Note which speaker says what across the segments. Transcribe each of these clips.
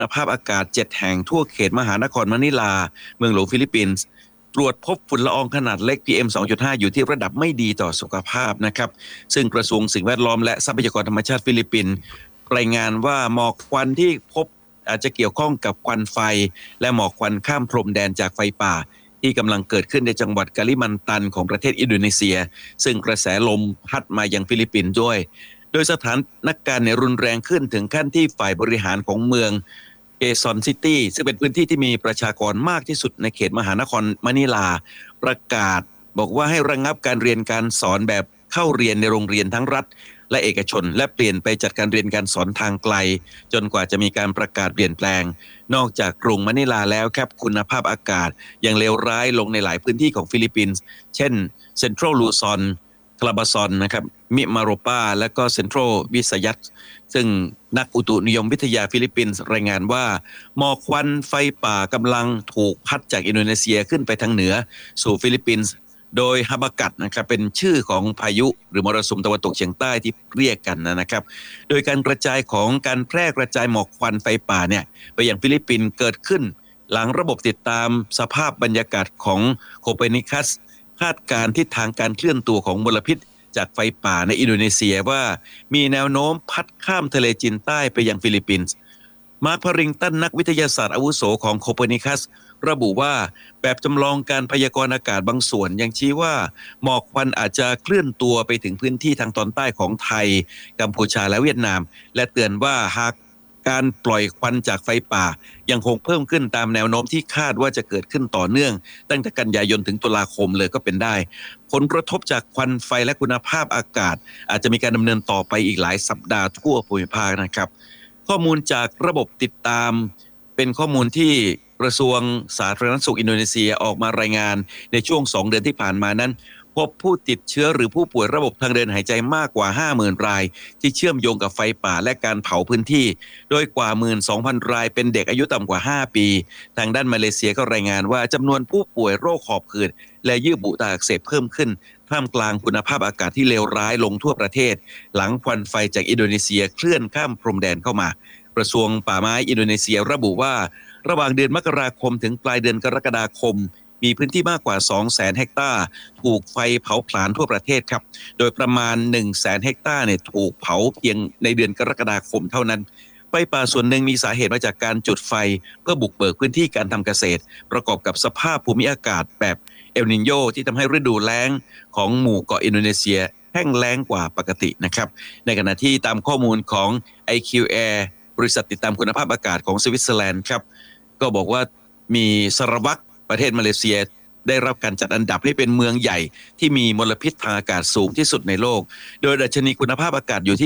Speaker 1: ภาพอากาศ7แห่งทั่วเขตมหานครมะนิลาเมืองหลวงฟิลิปปินส์ตรวจพบฝุ่นละอองขนาดเล็ก PM 2.5 อยู่ที่ระดับไม่ดีต่อสุขภาพนะครับซึ่งกระทรวงสิ่งแวดล้อมและทรัพยากรธรรมชาติฟิลิปปินส์รายงานว่าหมอกควันที่พบอาจจะเกี่ยวข้องกับควันไฟและหมอกควันข้ามพรมแดนจากไฟป่าที่กำลังเกิดขึ้นในจังหวัดกาลิมันตันของประเทศอินโดนีเซียซึ่งกระแสลมพัดมายังฟิลิปปินส์ด้วยโดยสถานการณ์รุนแรงขึ้นถึงขั้นที่ฝ่ายบริหารของเมืองเกซอนซิตี้ซึ่งเป็นพื้นที่ที่มีประชากรมากที่สุดในเขตมหานครมะนิลาประกาศบอกว่าให้ระงับการเรียนการสอนแบบเข้าเรียนในโรงเรียนทั้งรัฐและเอกชนและเปลี่ยนไปจัดการเรียนการสอนทางไกลจนกว่าจะมีการประกาศเปลี่ยนแปลงนอกจากกรุงมะนิลาแล้วครับคุณภาพอากาศยังเลวร้ายลงในหลายพื้นที่ของฟิลิปปินส์เช่นเซ็นทรัลลูซอนคลาบาซอนนะครับมิมาโรปาและก็เซ็นทรัลวิสยัตซึ่งนักอุตุนิยมวิทยาฟิลิปปินส์รายงานว่าหมอกควันไฟป่ากำลังถูกพัดจากอินโดนีเซียขึ้นไปทางเหนือสู่ฟิลิปปินส์โดยฮาบากัดนะครับเป็นชื่อของพายุหรือมรสุมตะวันตกเฉียงใต้ที่เรียกกันนะครับโดยการกระจายของการแพร่กระจายหมอกควันไฟป่าเนี่ยไปยังฟิลิปปินส์เกิดขึ้นหลังระบบติดตามสภาพบรรยากาศของโคเปนิคัสคาดการณ์ทิศทางการเคลื่อนตัวของมลพิษจากไฟป่าในอินโดนีเซียว่ามีแนวโน้มพัดข้ามทะเลจีนใต้ไปยังฟิลิปปินส์มาร์ค พาริงตันนักวิทยาศาสตร์อาวุโสของโคเปนิคัสระบุว่าแบบจำลองการพยากรณ์อากาศบางส่วนยังชี้ว่าหมอกควันอาจจะเคลื่อนตัวไปถึงพื้นที่ทางตอนใต้ของไทยกัมพูชาและเวียดนามและเตือนว่าหากการปล่อยควันจากไฟป่ายังคงเพิ่มขึ้นตามแนวโน้มที่คาดว่าจะเกิดขึ้นต่อเนื่องตั้งแต่กันยายนถึงตุลาคมเลยก็เป็นได้ผลกระทบจากควันไฟและคุณภาพอากาศอาจจะมีการดำเนินต่อไปอีกหลายสัปดาห์ทั่วภูมิภาคนะครับข้อมูลจากระบบติดตามเป็นข้อมูลที่กระทรวงสาธารณสุขอินโดนีเซียออกมารายงานในช่วง2 เดือนที่ผ่านมานั้นพบผู้ติดเชื้อหรือผู้ป่วยระบบทางเดินหายใจมากกว่า 50,000 รายที่เชื่อมโยงกับไฟป่าและการเผาพื้นที่โดยกว่า 12,000 รายเป็นเด็กอายุต่ำกว่า5ปีทางด้านมาเลเซียก็รายงานว่าจำนวนผู้ป่วยโรคหอบหืดและเยื่อบุตาอักเสบเพิ่มขึ้นท่ามกลางคุณภาพอากาศที่เลวร้ายลงทั่วประเทศหลังควันไฟจากอินโดนีเซียเคลื่อนข้ามพรมแดนเข้ามากระทรวงป่าไม้อินโดนีเซียระบุว่าระหว่างเดือนมกราคมถึงปลายเดือนกรกฎาคมมีพื้นที่มากกว่า 200,000 เฮกตาร์ถูกไฟเผาผลาญทั่วประเทศครับโดยประมาณ 100,000 เฮกตาร์เนี่ยถูกเผาเพียงในเดือนกรกฎาคมเท่านั้นไฟป่าส่วนหนึ่งมีสาเหตุมาจากการจุดไฟเพื่อบุกเบิกพื้นที่การทำเกษตรประกอบกับสภาพภูมิอากาศแบบเอลนิโญที่ทำให้ฤดูแล้งของหมู่เกาะอินโดนีเซียแห้งแล้งกว่าปกตินะครับในขณะที่ตามข้อมูลของ IQ Air บริษัทติดตามคุณภาพอากาศของสวิตเซอร์แลนด์ครับก็บอกว่ามีสารวัตรประเทศมาเลเซียได้รับการจัดอันดับให้เป็นเมืองใหญ่ที่มีมลพิษทางอากาศสูงที่สุดในโลกโดยดัชนีคุณภาพอากาศอยู่ที่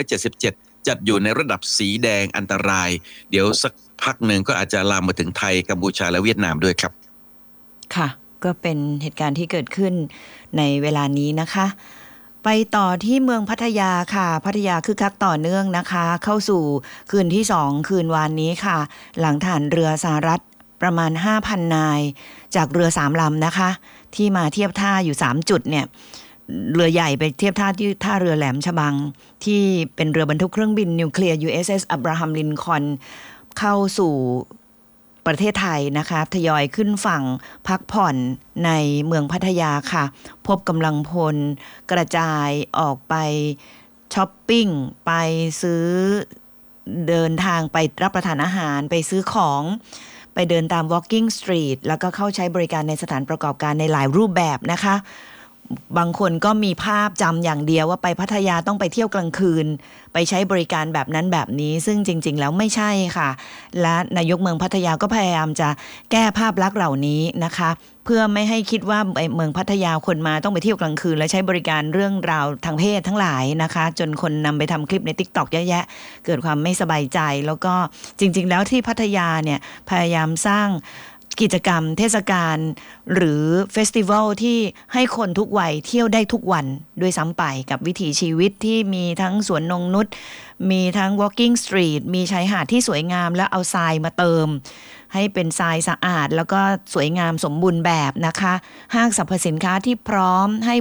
Speaker 1: 277จัดอยู่ในระดับสีแดงอันตรายเดี๋ยวสักพักหนึ่งก็อาจจะลามมาถึงไทยกัมพูชาและเวียดนามด้วยครับ
Speaker 2: ค่ะก็เป็นเหตุการณ์ที่เกิดขึ้นในเวลานี้นะคะไปต่อที่เมืองพัทยาค่ะพัทยาคึกคักต่อเนื่องนะคะเข้าสู่คืนที่2คืนวานนี้ค่ะหลังฐานเรือสหรัฐประมาณ 5,000 นายจากเรือ3 ลำนะคะที่มาเทียบท่าอยู่3จุดเนี่ยเรือใหญ่ไปเทียบท่าที่ท่าเรือแหลมฉบังที่เป็นเรือบรรทุกเครื่องบินนิวเคลียร์ USS อับราฮัมลินคอล์นเข้าสู่ประเทศไทยนะคะทยอยขึ้นฝั่งพักผ่อนในเมืองพัทยาค่ะพบกำลังพลกระจายออกไปช้อปปิ้งไปซื้อเดินทางไปรับประทานอาหารไปซื้อของไปเดินตาม Walking Street แล้วก็เข้าใช้บริการในสถานประกอบการในหลายรูปแบบนะคะบางคนก็มีภาพจำอย่างเดียวว่าไปพัทยาต้องไปเที่ยวกลางคืนไปใช้บริการแบบนั้นแบบนี้ซึ่งจริงๆแล้วไม่ใช่ค่ะและนายกเมืองพัทยาก็พยายามจะแก้ภาพลักษณ์เหล่านี้นะคะเพื่อไม่ให้คิดว่าเมืองพัทยาคนมาต้องไปเที่ยวกลางคืนและใช้บริการเรื่องราวทางเพศทั้งหลายนะคะจนคนนำไปทำคลิปใน TikTok เยอะแยะเกิดความไม่สบายใจแล้วก็จริงๆแล้วที่พัทยาเนี่ยพยายามสร้างกิจกรรมเทศกาลหรือเฟสติวัลที่ให้คนทุกวัยเที่ยวได้ทุกวันด้วยซ้ำไปกับวิถีชีวิตที่มีทั้งสวนนงนุชมีทั้ง Walking Street มีชายหาดที่สวยงามแล้วเอาทรายมาเติมให้เป็นทรายสะอาดแล้วก็สวยงามสมบูรณ์แบบนะคะห้างสรรพสินค้าที่พร้อมให้